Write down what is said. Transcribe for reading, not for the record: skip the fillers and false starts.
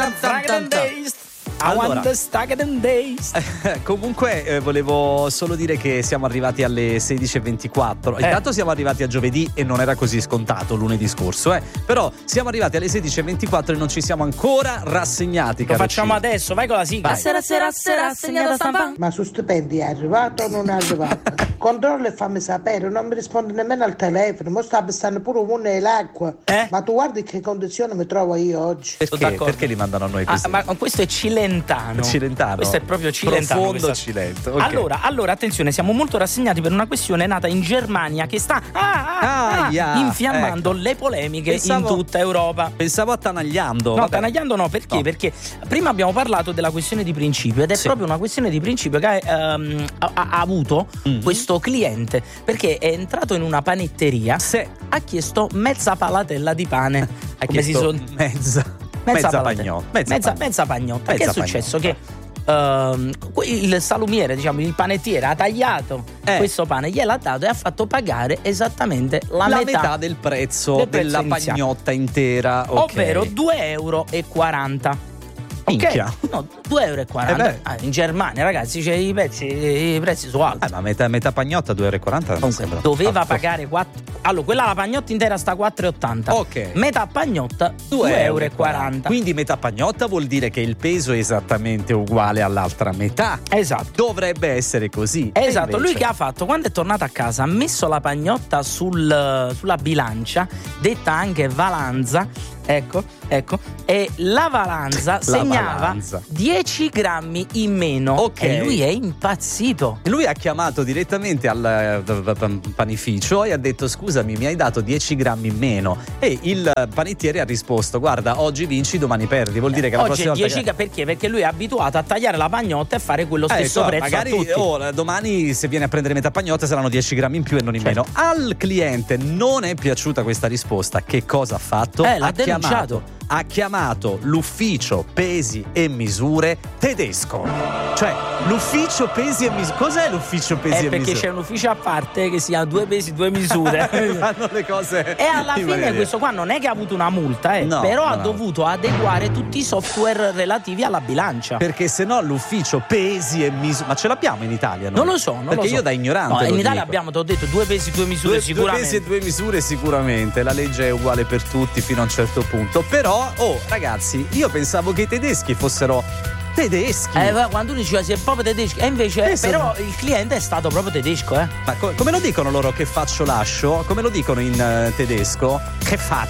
Allora, comunque volevo solo dire che siamo arrivati alle 16:24. Intanto siamo arrivati a giovedì e non era così scontato lunedì scorso, però siamo arrivati alle 16:24 e non ci siamo ancora rassegnati. Lo facciamo adesso, vai con la sigla. Sera segnata stampa. Ma su stipendi è arrivato o non è arrivato? Controllo e fammi sapere, non mi risponde nemmeno al telefono, mo sta bestando pure un l'acqua. Ma tu guardi che condizione mi trovo io oggi. Perché li mandano a noi così? Ma questo è Cilentano. Questo è proprio Cilentano. Profondo Cilento. Okay. Allora, attenzione, siamo molto rassegnati per una questione nata in Germania che sta infiammando le polemiche in tutta Europa. Pensavo attanagliando. No, attanagliando no, perché? No. Perché prima abbiamo parlato della questione di principio ed è proprio una questione di principio che ha avuto questo cliente, perché è entrato in una panetteria, ha chiesto mezza palatella di pane. Mezza pagnotta. Che è successo? Che il salumiere, diciamo il panettiere, ha tagliato questo pane, gliel'ha dato e ha fatto pagare esattamente la metà del prezzo della pagnotta intera, ovvero €2,40. Minchia. No, €2,40. In Germania, ragazzi, c'è i prezzi sono alti. Ma metà pagnotta €2,40. Comunque, doveva pagare 4. Allora, quella la pagnotta intera sta €4,80. Ok. Metà pagnotta €2,40. Quindi metà pagnotta vuol dire che il peso è esattamente uguale all'altra metà. Esatto. Dovrebbe essere così. Esatto. Lui che ha fatto? Quando è tornato a casa ha messo la pagnotta sulla bilancia, detta anche valanza. Ecco, e la valanza segnava 10 grammi in meno. E lui è impazzito. Lui ha chiamato direttamente al panificio e ha detto: scusami, mi hai dato 10 grammi in meno. E il panettiere ha risposto: guarda, oggi vinci, domani perdi. Vuol dire che la prossima volta 10 perché? Perché lui è abituato a tagliare la pagnotta e fare quello stesso prezzo magari a tutti. Domani, se viene a prendere metà pagnotta, saranno 10 grammi in più e non in meno. Al cliente non è piaciuta questa risposta. Che cosa ha fatto? Ha chiamato l'ufficio pesi e misure tedesco. Cioè, l'ufficio pesi e misure. Cos'è l'ufficio pesi e misure? Perché c'è un ufficio a parte che si chiama 2 pesi, 2 misure. Fanno le cose. E alla fine questo qua non è che ha avuto una multa, però ha dovuto adeguare tutti i software relativi alla bilancia. Perché se no l'ufficio pesi e misure. Ma ce l'abbiamo in Italia? Non lo so. Perché io da ignorante. No, in Italia abbiamo, ti ho detto, 2 pesi, 2 misure sicuramente. 2 pesi e 2 misure sicuramente. La legge è uguale per tutti fino a un certo punto. Però, ragazzi, io pensavo che i tedeschi fossero tedeschi. Quando uno diceva si è proprio tedesco, e invece però il cliente è stato proprio tedesco. Ma come lo dicono loro che faccio lascio? Come lo dicono in tedesco? Che faccio?